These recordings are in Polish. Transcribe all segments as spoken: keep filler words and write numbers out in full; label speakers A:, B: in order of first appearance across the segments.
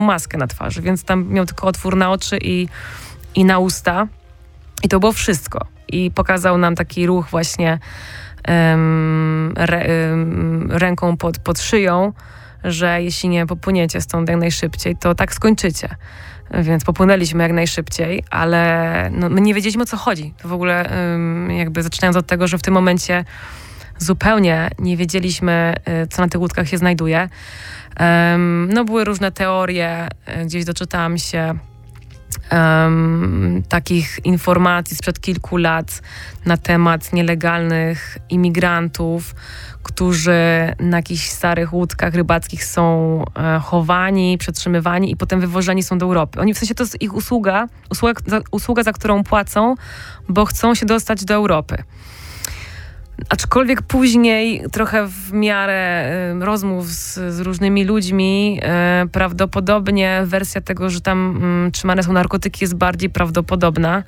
A: maskę na twarzy, więc tam miał tylko otwór na oczy i, i na usta. I to było wszystko. I pokazał nam taki ruch właśnie um, re, um, ręką pod, pod szyją, że jeśli nie popłyniecie stąd jak najszybciej, to tak skończycie. Więc popłynęliśmy jak najszybciej, ale no, my nie wiedzieliśmy, o co chodzi. To w ogóle um, jakby zaczynając od tego, że w tym momencie zupełnie nie wiedzieliśmy, co na tych łódkach się znajduje. Um, no były różne teorie, gdzieś doczytałam się um, takich informacji sprzed kilku lat na temat nielegalnych imigrantów, którzy na jakichś starych łódkach rybackich są e, chowani, przetrzymywani i potem wywożeni są do Europy. Oni w sensie to jest ich usługa, usługa za, usługa, za którą płacą, bo chcą się dostać do Europy. Aczkolwiek później trochę w miarę y, rozmów z, z różnymi ludźmi y, prawdopodobnie wersja tego, że tam y, trzymane są narkotyki jest bardziej prawdopodobna.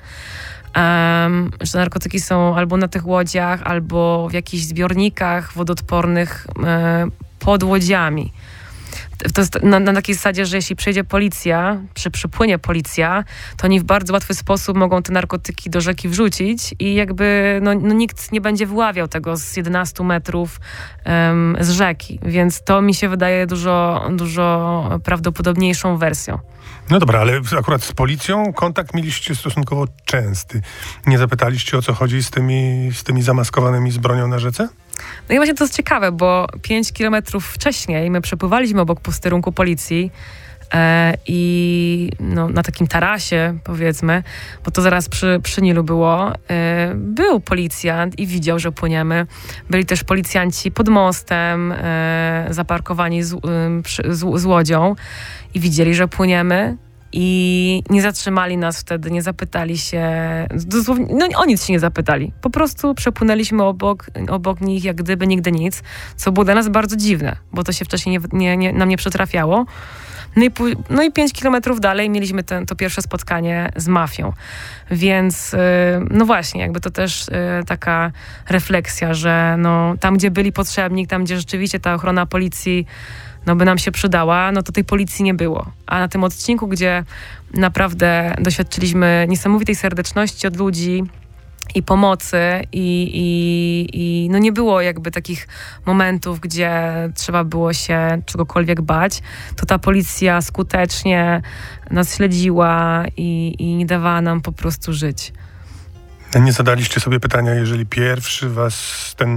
A: Um, że narkotyki są albo na tych łodziach, albo w jakichś zbiornikach wodoodpornych y, pod łodziami. To jest na, na takiej zasadzie, że jeśli przyjdzie policja, czy przypłynie policja, to oni w bardzo łatwy sposób mogą te narkotyki do rzeki wrzucić i jakby no, no nikt nie będzie wyławiał tego z jedenastu metrów um, z rzeki. Więc to mi się wydaje dużo, dużo prawdopodobniejszą wersją.
B: No dobra, ale akurat z policją kontakt mieliście stosunkowo częsty. Nie zapytaliście, o co chodzi z tymi, z tymi zamaskowanymi z bronią na rzece?
A: No i właśnie to jest ciekawe, bo pięć kilometrów wcześniej my przepływaliśmy obok posterunku policji e, i no, na takim tarasie, powiedzmy, bo to zaraz przy, przy Nilu było, e, był policjant i widział, że płyniemy. Byli też policjanci pod mostem, e, zaparkowani z, e, przy, z, z łodzią i widzieli, że płyniemy. I nie zatrzymali nas wtedy, nie zapytali się, dosłownie, no o nic się nie zapytali. Po prostu przepłynęliśmy obok, obok nich jak gdyby nigdy nic, co było dla nas bardzo dziwne, bo to się wcześniej nie, nie, nie, nam nie przytrafiało. No i, no i pięć kilometrów dalej mieliśmy ten, to pierwsze spotkanie z mafią. Więc yy, no właśnie, jakby to też yy, taka refleksja, że no, tam, gdzie byli potrzebni, tam, gdzie rzeczywiście ta ochrona policji no by nam się przydała, no to tej policji nie było. A na tym odcinku, gdzie naprawdę doświadczyliśmy niesamowitej serdeczności od ludzi i pomocy i, i, i no nie było jakby takich momentów, gdzie trzeba było się czegokolwiek bać, to ta policja skutecznie nas śledziła i, i nie dawała nam po prostu żyć.
B: Nie zadaliście sobie pytania, jeżeli pierwszy was ten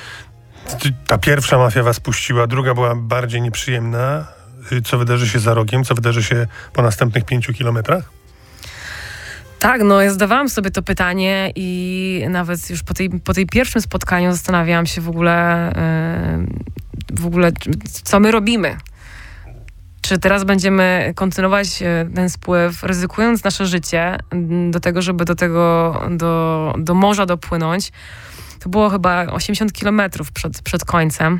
B: ta pierwsza mafia was puściła, druga była bardziej nieprzyjemna. Co wydarzy się za rogiem? Co wydarzy się po następnych pięciu kilometrach?
A: Tak, no ja zadawałam sobie to pytanie i nawet już po tej, po tej pierwszym spotkaniu zastanawiałam się w ogóle, yy, w ogóle co my robimy. Czy teraz będziemy kontynuować ten spływ, ryzykując nasze życie do tego, żeby do tego, do, do morza dopłynąć. To było chyba osiemdziesiąt kilometrów przed, przed końcem.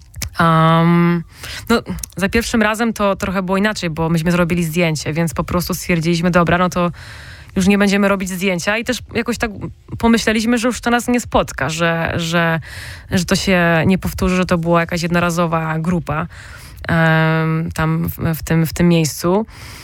A: Um, no, za pierwszym razem to trochę było inaczej, bo myśmy zrobili zdjęcie, więc po prostu stwierdziliśmy, dobra, no to już nie będziemy robić zdjęcia i też jakoś tak pomyśleliśmy, że już to nas nie spotka, że, że, że to się nie powtórzy, że to była jakaś jednorazowa grupa um, tam w, w, tym, w tym miejscu.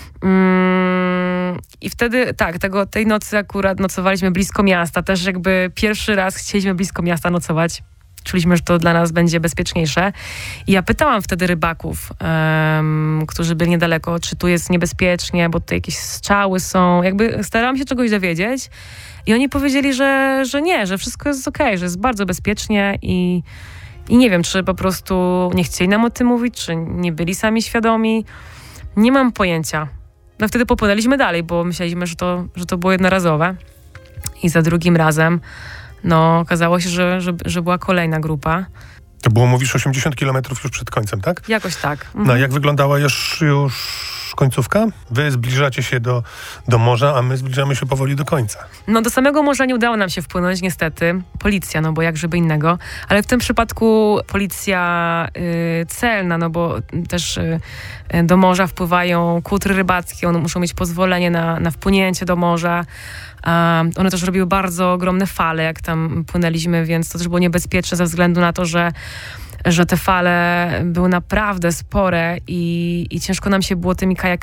A: I wtedy, tak, tego, tej nocy akurat nocowaliśmy blisko miasta. Też jakby pierwszy raz chcieliśmy blisko miasta nocować. Czuliśmy, że to dla nas będzie bezpieczniejsze. I ja pytałam wtedy rybaków, um, którzy byli niedaleko, czy tu jest niebezpiecznie, bo tutaj jakieś strzały są. Jakby starałam się czegoś dowiedzieć. I oni powiedzieli, że, że nie, że wszystko jest okej, okay, że jest bardzo bezpiecznie i, i nie wiem, czy po prostu nie chcieli nam o tym mówić, czy nie byli sami świadomi. Nie mam pojęcia. No wtedy popłynęliśmy dalej, bo myśleliśmy, że to, że to było jednorazowe. I za drugim razem no okazało się, że, że, że była kolejna grupa.
B: To było, mówisz, osiemdziesiąt kilometrów już przed końcem, tak?
A: Jakoś tak. Mhm.
B: No jak wyglądała już, już końcówka? Wy zbliżacie się do, do morza, a my zbliżamy się powoli do końca.
A: No do samego morza nie udało nam się wpłynąć, niestety. Policja, no bo jak żeby innego. Ale w tym przypadku policja y, celna, no bo też y, do morza wpływają kutry rybackie, one muszą mieć pozwolenie na, na wpłynięcie do morza. Um, one też robiły bardzo ogromne fale, jak tam płynęliśmy, więc to też było niebezpieczne ze względu na to, że że te fale były naprawdę spore i, i ciężko nam się było tymi kajakami